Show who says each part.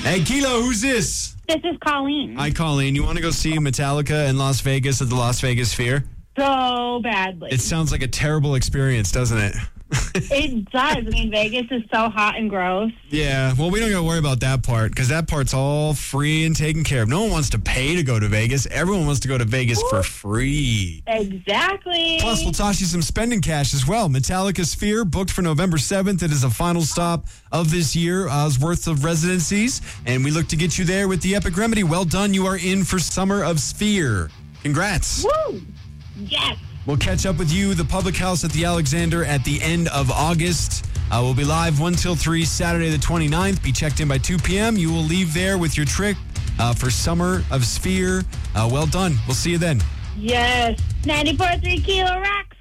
Speaker 1: Hey, Kilo, who's this?
Speaker 2: This is Colleen.
Speaker 1: Hi, Colleen. You want to go see Metallica in Las Vegas at the Las Vegas Sphere?
Speaker 2: So badly.
Speaker 1: It sounds like a terrible experience, doesn't it?
Speaker 2: It does. I mean, Vegas is so hot and gross.
Speaker 1: Yeah, well, we don't got to worry about that part because that part's all free and taken care of. No one wants to pay to go to Vegas. Everyone wants to go to Vegas for free.
Speaker 2: Exactly.
Speaker 1: Plus, we'll toss you some spending cash as well. Metallica Sphere, booked for November 7th. It is a final stop of this year's worth of residencies, and we look to get you there with the Epic Remedy. Well done. You are in for Summer of Sphere. Congrats.
Speaker 2: Woo! Yes.
Speaker 1: We'll catch up with you, the Public House at the Alexander, at the end of August. We'll be live 1 till 3, Saturday the 29th. Be checked in by 2 p.m. You will leave there with your trick for Summer of Sphere. Well done. We'll see you then.
Speaker 2: Yes. 94.3 Kilo Rock.